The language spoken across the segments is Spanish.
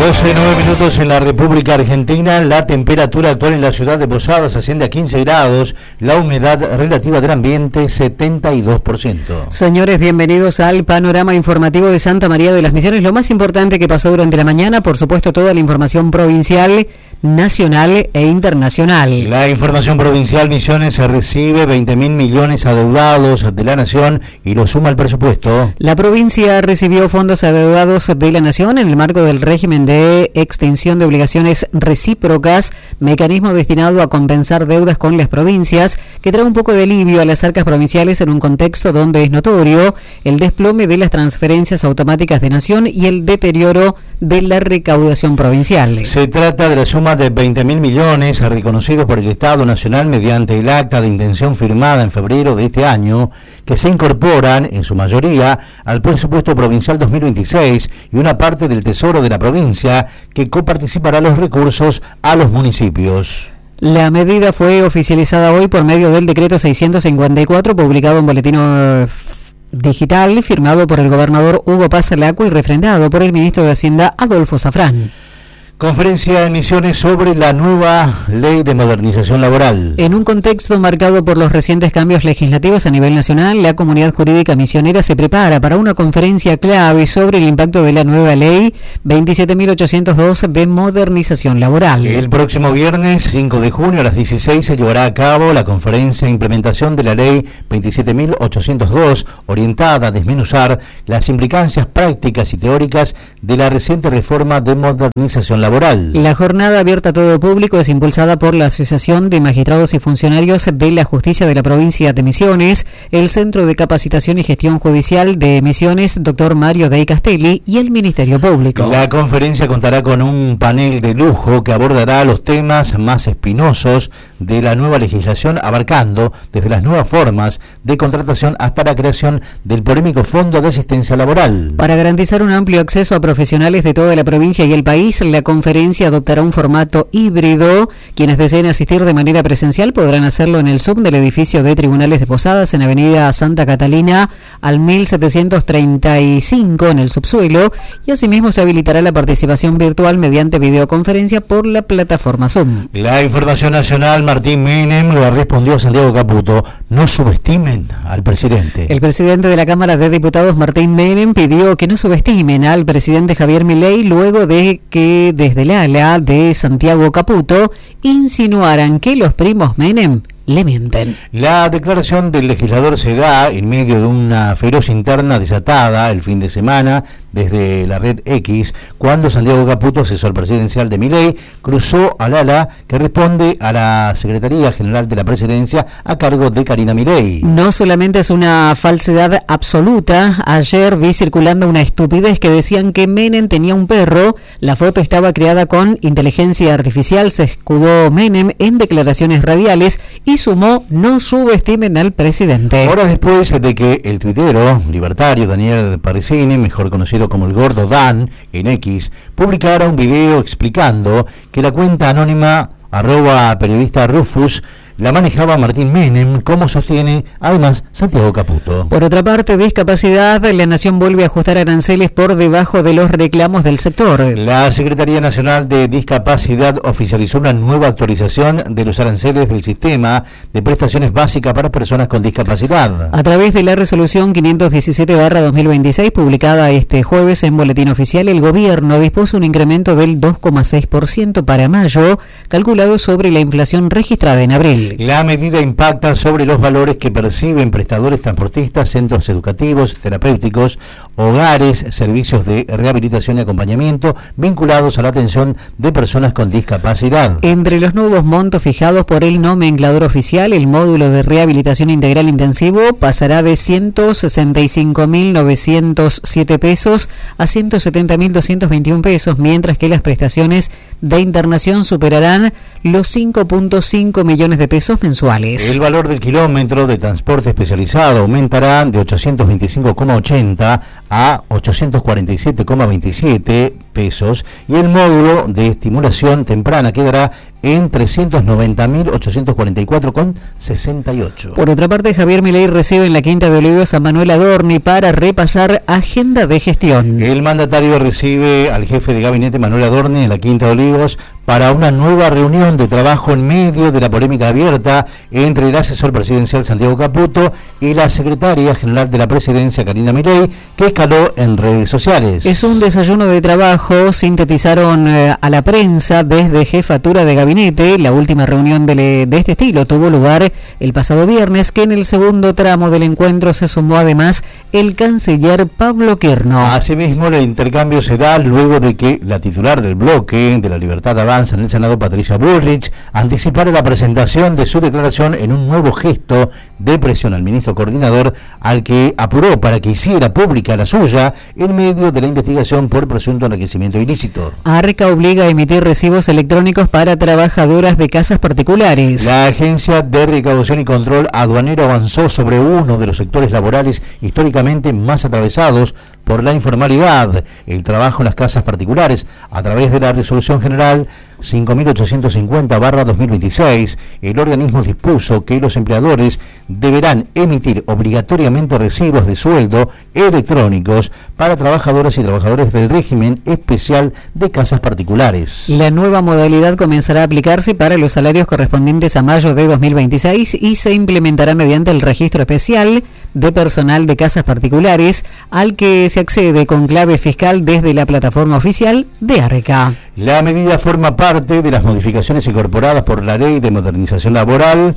12:09 en la República Argentina. La temperatura actual en la ciudad de Posadas asciende a 15 grados. La humedad relativa del ambiente, 72%. Señores, bienvenidos al panorama informativo de Santa María de las Misiones. Lo más importante que pasó durante la mañana, por supuesto, toda la información provincial, nacional e internacional. La información provincial: Misiones recibe 20.000 millones adeudados de la Nación y lo suma al presupuesto. La provincia recibió fondos adeudados de la Nación en el marco del régimen de extinción de obligaciones recíprocas, mecanismo destinado a compensar deudas con las provincias, que trae un poco de alivio a las arcas provinciales en un contexto donde es notorio el desplome de las transferencias automáticas de Nación y el deterioro de la recaudación provincial. Se trata de la suma de 20.000 millones reconocidos por el Estado Nacional mediante el acta de intención firmada en febrero de este año, que se incorporan en su mayoría al presupuesto provincial 2026 y una parte del Tesoro de la provincia que coparticipará los recursos a los municipios. La medida fue oficializada hoy por medio del decreto 654, publicado en Boletín Digital, firmado por el gobernador Hugo Paz Lacua y refrendado por el ministro de Hacienda Adolfo Safrán. Conferencia en Misiones sobre la nueva ley de modernización laboral. En un contexto marcado por los recientes cambios legislativos a nivel nacional, la comunidad jurídica misionera se prepara para una conferencia clave sobre el impacto de la nueva ley 27.802 de modernización laboral. El próximo viernes 5 de junio a las 16 se llevará a cabo la conferencia de implementación de la ley 27.802, orientada a desmenuzar las implicancias prácticas y teóricas de la reciente reforma de modernización laboral. La jornada abierta a todo público es impulsada por la Asociación de Magistrados y Funcionarios de la Justicia de la Provincia de Misiones, el Centro de Capacitación y Gestión Judicial de Misiones, Dr. Mario Dey Castelli, y el Ministerio Público. La conferencia contará con un panel de lujo que abordará los temas más espinosos de la nueva legislación, abarcando desde las nuevas formas de contratación hasta la creación del polémico Fondo de Asistencia Laboral. Para garantizar un amplio acceso a profesionales de toda la provincia y el país, la conferencia adoptará un formato híbrido. Quienes deseen asistir de manera presencial podrán hacerlo en el Zoom del edificio de Tribunales de Posadas, en Avenida Santa Catalina, al 1735, en el subsuelo, y asimismo se habilitará la participación virtual mediante videoconferencia por la plataforma Zoom. La información nacional: Martín Menem le respondió a Santiago Caputo: no subestimen al presidente. El presidente de la Cámara de Diputados, Martín Menem, pidió que no subestimen al presidente Javier Milei luego de que desde el ala de Santiago Caputo insinuaran que los primos Menem le mienten. La declaración del legislador se da en medio de una feroz interna desatada el fin de semana desde la red X, cuando Santiago Caputo, asesor presidencial de Milei, cruzó al ala que responde a la Secretaría General de la Presidencia a cargo de Karina Milei. No solamente es una falsedad absoluta, ayer vi circulando una estupidez que decían que Menem tenía un perro. La foto estaba creada con inteligencia artificial, se escudó Menem en declaraciones radiales y sumó: no subestimen al presidente. Horas después de que el tuitero libertario Daniel Parricini, mejor conocido como el Gordo Dan en X, publicara un video explicando que la cuenta anónima @periodista Rufus la manejaba Martín Menem, como sostiene además Santiago Caputo. Por otra parte, discapacidad, la Nación vuelve a ajustar aranceles por debajo de los reclamos del sector. La Secretaría Nacional de Discapacidad oficializó una nueva actualización de los aranceles del sistema de prestaciones básicas para personas con discapacidad. A través de la resolución 517/2026, publicada este jueves en Boletín Oficial, el gobierno dispuso un incremento del 2,6% para mayo, calculado sobre la inflación registrada en abril. La medida impacta sobre los valores que perciben prestadores transportistas, centros educativos, terapéuticos, hogares, servicios de rehabilitación y acompañamiento vinculados a la atención de personas con discapacidad. Entre los nuevos montos fijados por el nomenclador oficial, el módulo de rehabilitación integral intensivo pasará de 165.907 pesos a 170.221 pesos, mientras que las prestaciones de internación superarán los 5.5 millones de pesos pesos mensuales. El valor del kilómetro de transporte especializado aumentará de 825,80 a 847,27 pesos y el módulo de estimulación temprana quedará en 390.844,68. Por otra parte, Javier Milei recibe en la Quinta de Olivos a Manuel Adorni para repasar agenda de gestión. El mandatario recibe al jefe de gabinete Manuel Adorni en la Quinta de Olivos para una nueva reunión de trabajo en medio de la polémica abierta entre el asesor presidencial Santiago Caputo y la secretaria general de la presidencia Karina Milei, que escaló en redes sociales. Es un desayuno de trabajo, sintetizaron a la prensa desde jefatura de gabinete. La última reunión de este estilo tuvo lugar el pasado viernes, que en el segundo tramo del encuentro se sumó además el canciller Pablo Quirno. Asimismo, el intercambio se da luego de que la titular del bloque de la Libertad Avanza en el Senado, Patricia Bullrich, anticipara la presentación de su declaración en un nuevo gesto de presión al ministro coordinador, al que apuró para que hiciera pública la suya en medio de la investigación por presunto enriquecimiento ilícito. ARCA obliga a emitir recibos electrónicos para trabajadoras de casas particulares. La Agencia de Recaudación y Control Aduanero avanzó sobre uno de los sectores laborales históricamente más atravesados por la informalidad, el trabajo en las casas particulares, a través de la Resolución General 5.850/2026, el organismo dispuso que los empleadores deberán emitir obligatoriamente recibos de sueldo electrónicos para trabajadoras y trabajadores del régimen especial de casas particulares. La nueva modalidad comenzará a aplicarse para los salarios correspondientes a mayo de 2026 y se implementará mediante el registro especial de personal de casas particulares, al que se accede con clave fiscal desde la plataforma oficial de ARCA. La medida forma parte de las modificaciones incorporadas por la Ley de Modernización Laboral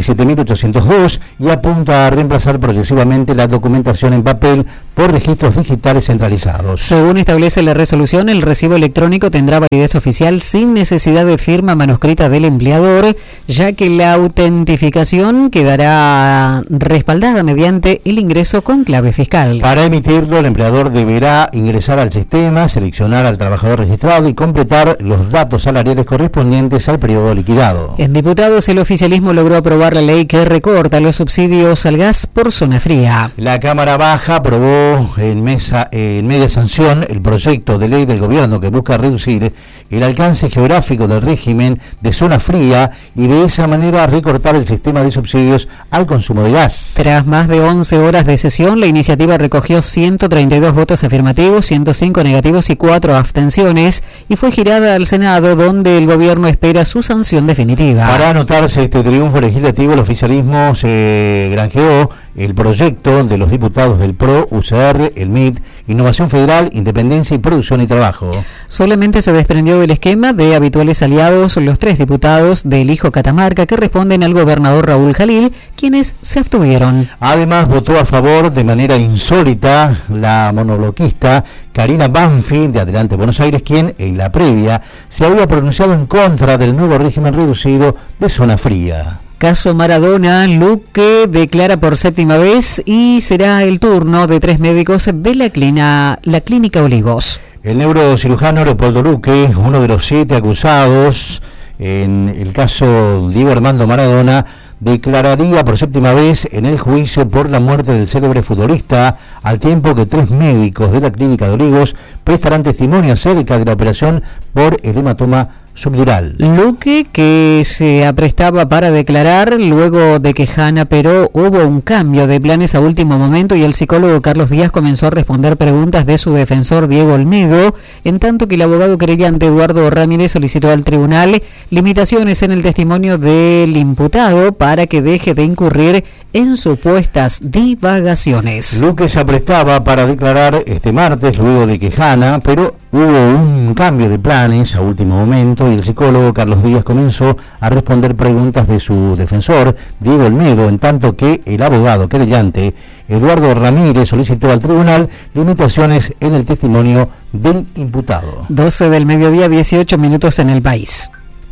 27.802 y apunta a reemplazar progresivamente la documentación en papel por registros digitales centralizados. Según establece la resolución, el recibo electrónico tendrá validez oficial sin necesidad de firma manuscrita del empleador, ya que la autentificación quedará respaldada mediante el ingreso con clave fiscal. Para emitirlo, el empleador deberá ingresar al sistema, seleccionar al trabajador registrado y completar los datos salariales correspondientes al periodo liquidado. En diputados, el oficialismo logró aprobar la ley que recorta los subsidios al gas por zona fría. La Cámara Baja aprobó en media sanción el proyecto de ley del gobierno que busca reducir el alcance geográfico del régimen de zona fría y de esa manera recortar el sistema de subsidios al consumo de gas. Tras más de 11 horas de sesión, la iniciativa recogió 132 votos afirmativos, 105 negativos y 4 abstenciones y fue girada al Senado, donde el gobierno espera su sanción definitiva. Para anotarse este triunfo legislativo, el oficialismo se granjeó el proyecto de los diputados del PRO, UCR, el MIT, Innovación Federal, Independencia y Producción y Trabajo. Solamente se desprendió del esquema de habituales aliados los 3 diputados del Hijo Catamarca, que responden al gobernador Raúl Jalil, quienes se abstuvieron. Además, votó a favor de manera insólita la monobloquista Karina Banfi, de Adelante Buenos Aires, quien en la previa se había pronunciado en contra del nuevo régimen reducido de zona fría. Caso Maradona, Luque declara por 7ª vez y será el turno de 3 médicos de la Clínica Olivos. El neurocirujano Leopoldo Luque, uno de los 7 acusados en el caso Diego Armando Maradona, declararía por 7ª vez en el juicio por la muerte del célebre futbolista, al tiempo que 3 médicos de la Clínica de Olivos prestarán testimonio acerca de la operación por el hematoma subdural. Luque, que se aprestaba para declarar luego de que Hanna Peró hubo un cambio de planes a último momento y el psicólogo Carlos Díaz comenzó a responder preguntas de su defensor Diego Olmedo, en tanto que el abogado querellante Eduardo Ramírez solicitó al tribunal limitaciones en el testimonio del imputado para que deje de incurrir en supuestas divagaciones. Luque se aprestaba para declarar este martes luego de que Hanna Peró hubo un cambio de planes a último momento y el psicólogo Carlos Díaz comenzó a responder preguntas de su defensor, Diego Olmedo, en tanto que el abogado querellante, Eduardo Ramírez, solicitó al tribunal limitaciones en el testimonio del imputado. 12 del mediodía, 18 minutos en el país.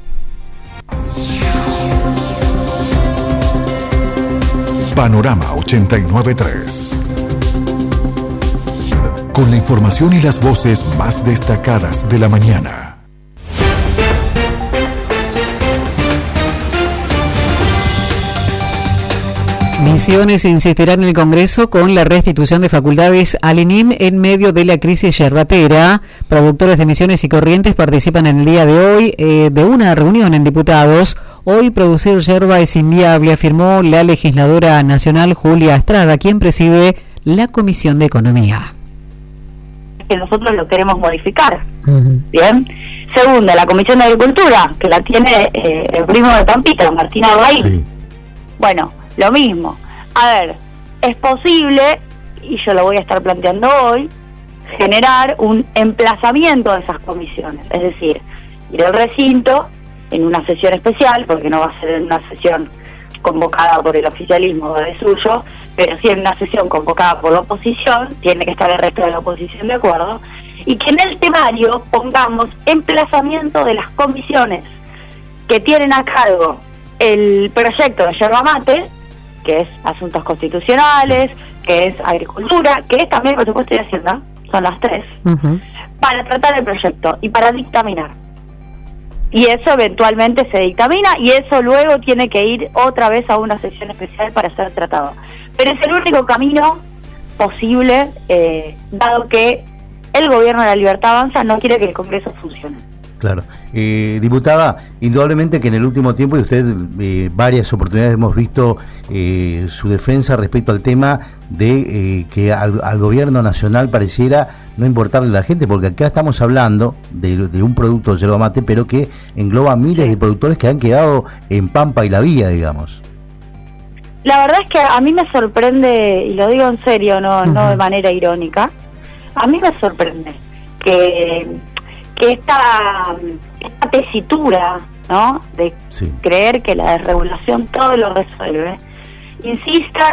Panorama 89.3. Con la información y las voces más destacadas de la mañana. Misiones insistirá en el Congreso con la restitución de facultades al INIM en medio de la crisis yerbatera. Productores de Misiones y Corrientes participan en el día de hoy de una reunión en diputados. Hoy producir yerba es inviable, afirmó la legisladora nacional Julia Estrada, quien preside la Comisión de Economía. Que nosotros lo queremos modificar. Bien. Segunda, la Comisión de Agricultura, que la tiene el primo de Pampita, Martín Arraí. Sí. Bueno, lo mismo. A ver, es posible, y yo lo voy a estar planteando hoy, generar un emplazamiento de esas comisiones. Es decir, ir al recinto en una sesión especial, porque no va a ser en una sesión convocada por el oficialismo de suyo, pero sí en una sesión convocada por la oposición, tiene que estar el resto de la oposición de acuerdo, y que en el temario pongamos emplazamiento de las comisiones que tienen a cargo el proyecto de yerba mate, que es asuntos constitucionales, que es agricultura, que es también presupuesto y hacienda, son las tres, para tratar el proyecto y para dictaminar. Y eso eventualmente se dictamina y eso luego tiene que ir otra vez a una sesión especial para ser tratado. Pero es el único camino posible, dado que el gobierno de la Libertad Avanza no quiere que el Congreso funcione. Claro. Diputada, indudablemente que en el último tiempo, y usted varias oportunidades hemos visto su defensa respecto al tema de que al gobierno nacional pareciera no importarle a la gente, porque acá estamos hablando de un producto de yerba mate, pero que engloba miles de productores que han quedado en Pampa y La Vía, digamos. La verdad es que a mí me sorprende, y lo digo en serio, no de manera irónica, a mí me sorprende que esta tesitura, ¿no?, de creer que la desregulación todo lo resuelve, insista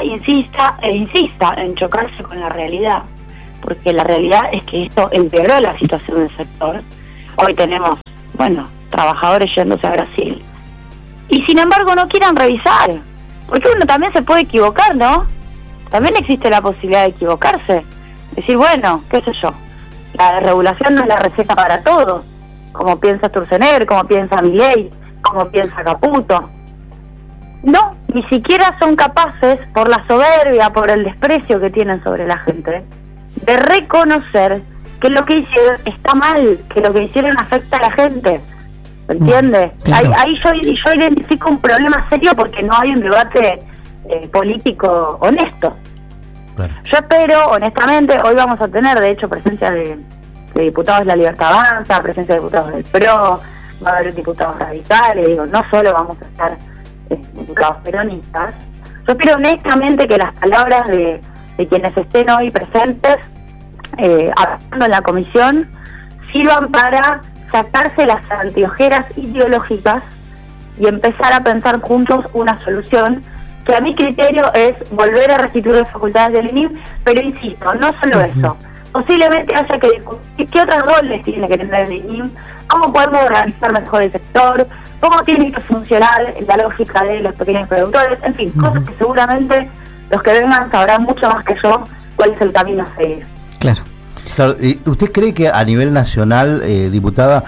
en chocarse con la realidad, porque la realidad es que esto empeoró la situación del sector. Hoy tenemos, trabajadores yéndose a Brasil, y sin embargo no quieran revisar, porque uno también se puede equivocar, ¿no? También existe la posibilidad de equivocarse, decir, qué sé yo, la desregulación no es la receta para todo, como piensa Sturzenegger, como piensa Milei, como piensa Caputo. No, ni siquiera son capaces, por la soberbia, por el desprecio que tienen sobre la gente, de reconocer que lo que hicieron está mal, que lo que hicieron afecta a la gente. ¿Me entiende? Claro. Ahí yo identifico un problema serio porque no hay un debate político honesto. Claro. Yo espero, honestamente, hoy vamos a tener, de hecho, presencia de diputados de la Libertad Avanza, presencia de diputados del PRO, va a haber diputados radicales, no solo vamos a estar diputados peronistas. Yo espero honestamente que las palabras de quienes estén hoy presentes, hablando en la comisión, sirvan para sacarse las anteojeras ideológicas y empezar a pensar juntos una solución que a mi criterio es volver a restituir las facultades del INIM, pero insisto, no solo eso, posiblemente haya que discutir qué otros roles tiene que tener el INIM, cómo podemos organizar mejor el sector, cómo tiene que funcionar la lógica de los pequeños productores, en fin, cosas que seguramente los que vengan sabrán mucho más que yo cuál es el camino a seguir. Claro. ¿Usted cree que a nivel nacional, diputada,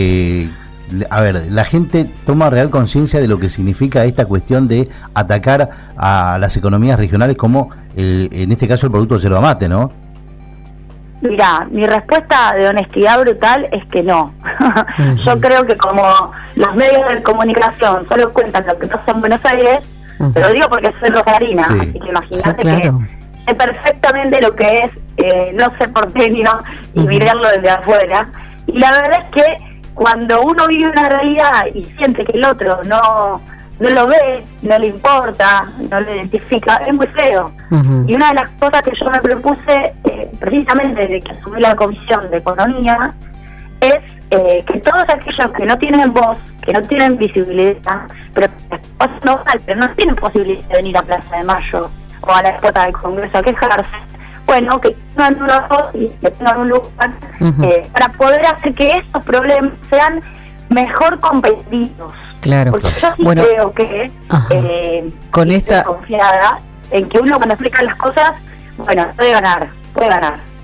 la gente toma real conciencia de lo que significa esta cuestión de atacar a las economías regionales como, en este caso, el producto de yerba mate, ¿no? Mirá, mi respuesta de honestidad brutal es que no. Yo creo que como los medios de comunicación solo cuentan lo que pasa en Buenos Aires, te lo digo porque soy rosarina, así que imagínate que sé perfectamente lo que es no ser porteño y mirarlo desde afuera. Y la verdad es que cuando uno vive una realidad y siente que el otro no lo ve, no le importa, no lo identifica, es muy feo. Y una de las cosas que yo me propuse, precisamente desde que asumí la Comisión de Economía, es que todos aquellos que no tienen voz, que no tienen visibilidad, pero no tienen posibilidad de venir a Plaza de Mayo o a la expuerta del Congreso a quejarse, que tengan una voz y que tengan un lugar para poder hacer que estos problemas sean mejor competidos. Claro. Porque yo sí creo que con esta confiada en que uno cuando explica las cosas, puede ganar.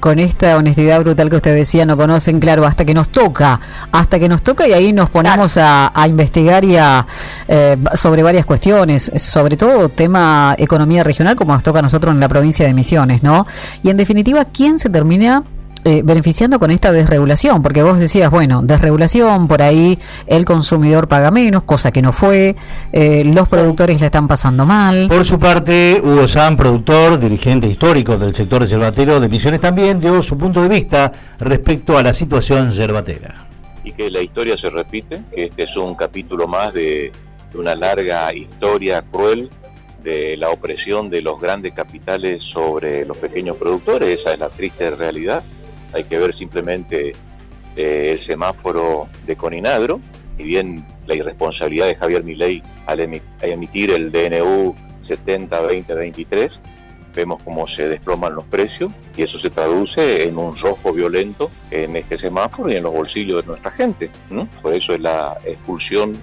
con esta honestidad brutal que usted decía, no conocen, claro, hasta que nos toca y ahí nos ponemos a investigar y sobre varias cuestiones, sobre todo tema economía regional, como nos toca a nosotros en la provincia de Misiones, ¿no? Y en definitiva, ¿quién se termina beneficiando con esta desregulación? Porque vos decías, bueno, desregulación, por ahí el consumidor paga menos, cosa que no fue, los productores la están pasando mal. Por su parte, Hugo San, productor, dirigente histórico del sector yerbatero de Misiones, también dio su punto de vista respecto a la situación yerbatera. Y que la historia se repite, que este es un capítulo más de una larga historia cruel de la opresión de los grandes capitales sobre los pequeños productores. Esa es la triste realidad. Hay que ver simplemente el semáforo de Coninagro, y bien la irresponsabilidad de Javier Milei al emitir el DNU 70-2023, vemos cómo se desploman los precios, y eso se traduce en un rojo violento en este semáforo y en los bolsillos de nuestra gente, ¿no? Por eso es la expulsión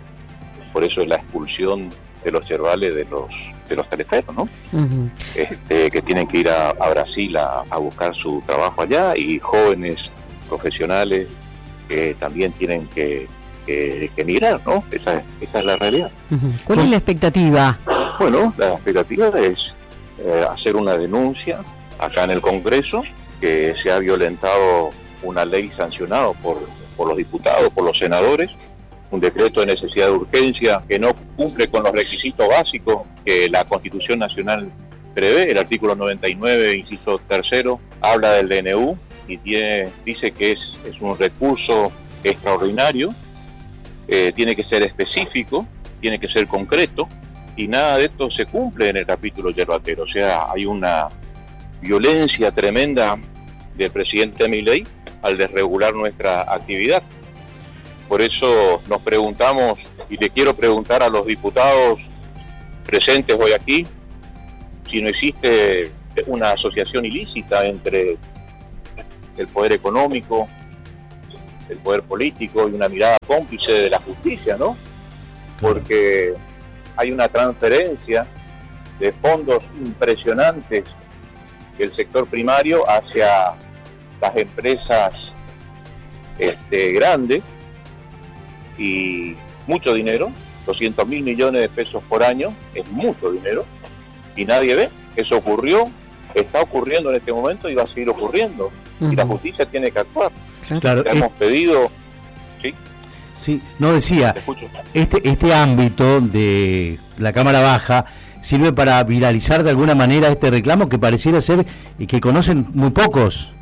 de los yerbales de los teleferos, ¿no? Uh-huh. Que tienen que ir a Brasil a buscar su trabajo allá, y jóvenes profesionales que también tienen que emigrar, ¿no? Esa es la realidad. Uh-huh. ¿Cuál es la expectativa? Bueno, la expectativa es hacer una denuncia acá en el Congreso, que se ha violentado una ley sancionada por los diputados, por los senadores, un decreto de necesidad de urgencia que no cumple con los requisitos básicos que la Constitución Nacional prevé. El artículo 99, inciso 3, habla del DNU y dice que es un recurso extraordinario, tiene que ser específico, tiene que ser concreto, y nada de esto se cumple en el capítulo yerbatero. O sea, hay una violencia tremenda del presidente Milei al desregular nuestra actividad. Por eso nos preguntamos, y le quiero preguntar a los diputados presentes hoy aquí, si no existe una asociación ilícita entre el poder económico, el poder político y una mirada cómplice de la justicia, ¿no? Porque hay una transferencia de fondos impresionantes del sector primario hacia las empresas grandes, y mucho dinero, 200.000 millones de pesos por año, es mucho dinero, y nadie ve. Eso ocurrió, está ocurriendo en este momento y va a seguir ocurriendo. Uh-huh. Y la justicia tiene que actuar. Claro. Hemos pedido... ¿Sí? Sí, no decía, este ámbito de la Cámara Baja sirve para viralizar de alguna manera este reclamo que pareciera ser y que conocen muy pocos.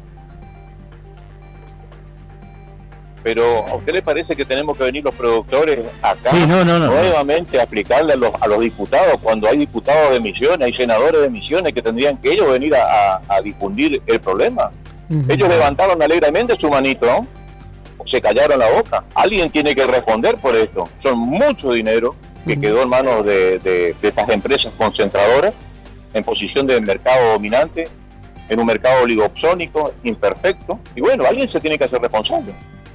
Pero ¿a usted le parece que tenemos que venir los productores acá no. nuevamente a explicarle a los diputados, cuando hay diputados de Misiones, hay senadores de Misiones que tendrían que ellos venir a difundir el problema? Uh-huh. Ellos levantaron alegremente su manito, ¿no? Se callaron la boca. Alguien tiene que responder por esto. Son mucho dinero que quedó en manos de estas empresas concentradoras en posición de mercado dominante, en un mercado oligopsónico, imperfecto. Y bueno, alguien se tiene que hacer responsable.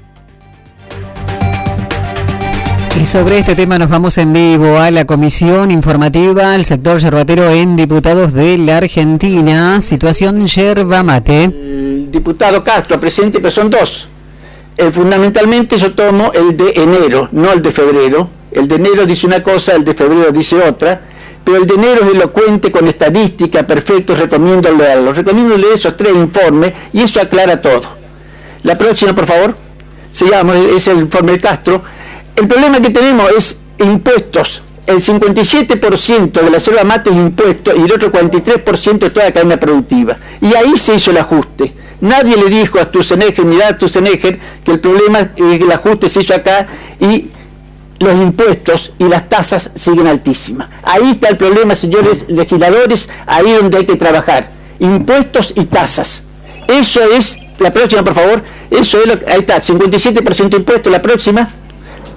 Y sobre este tema nos vamos en vivo a la comisión informativa al sector yerbatero en Diputados de la Argentina. Situación yerba mate. El diputado Castro, presidente, pero son dos. Fundamentalmente yo tomo el de enero, no el de febrero. El de enero dice una cosa, el de febrero dice otra. Pero el de enero es elocuente, con estadística, perfecto, recomiendo leerlo. Recomiendo leer esos 3 informes y eso aclara todo. La próxima, por favor. Sigamos, es el informe de Castro. El problema que tenemos es impuestos. El 57% de la yerba mate es impuesto y el otro 43% de toda la cadena productiva. Y ahí se hizo el ajuste. Nadie le dijo a Sturzenegger, mirá a Sturzenegger, que el problema es que el ajuste se hizo acá y los impuestos y las tasas siguen altísimas. Ahí está el problema, señores legisladores, ahí donde hay que trabajar. Impuestos y tasas. Eso es, la próxima por favor, eso es ahí está, 57% impuestos, la próxima.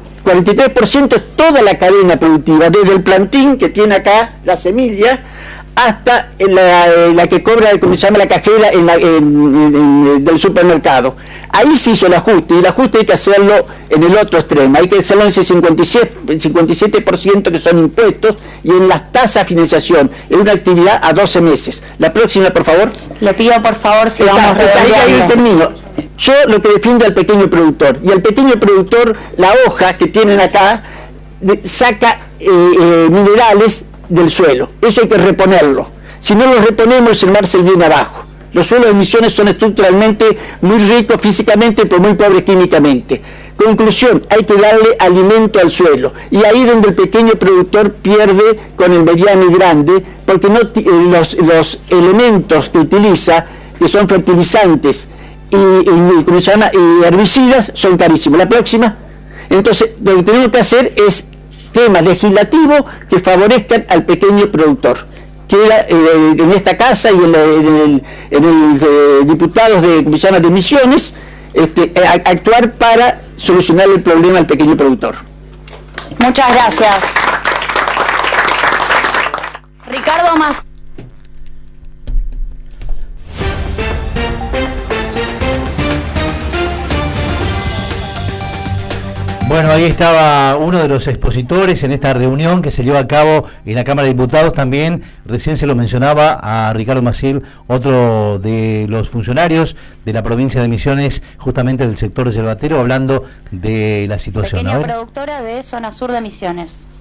43% es toda la cadena productiva, desde el plantín que tiene acá la semilla hasta la que cobra, como se llama, la cajera del supermercado. Ahí se hizo el ajuste, y el ajuste hay que hacerlo en el otro extremo, hay que hacerlo en ese 57% que son impuestos, y en las tasas de financiación, en una actividad a 12 meses. La próxima, por favor. Le pido, por favor, si vamos ahí termino. Yo lo que defiendo al pequeño productor, y al pequeño productor, la hoja que tienen acá, saca minerales del suelo. Eso hay que reponerlo. Si no lo reponemos, el mar se viene abajo. Los suelos de Misiones son estructuralmente muy ricos físicamente, pero muy pobres químicamente. Conclusión, hay que darle alimento al suelo. Y ahí donde el pequeño productor pierde con el mediano y grande, porque no los elementos que utiliza, que son fertilizantes ¿cómo se llama? Y herbicidas, son carísimos. La próxima. Entonces, lo que tenemos que hacer es temas legislativos que favorezcan al pequeño productor. Queda en esta casa y en el diputados de Misiones, actuar para solucionar el problema al pequeño productor. Muchas gracias. Ricardo Maciel. Bueno, ahí estaba uno de los expositores en esta reunión que se llevó a cabo en la Cámara de Diputados. También recién se lo mencionaba a Ricardo Maciel, otro de los funcionarios de la provincia de Misiones, justamente del sector yerbatero, hablando de la situación. Pequeña productora de zona sur de Misiones.